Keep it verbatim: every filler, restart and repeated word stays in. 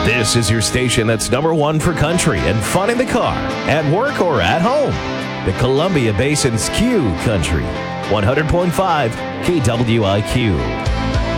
This is your station that's number one for country and fun in the car, at work, or at home. The Columbia Basin's Q Country, one hundred point five K W I Q.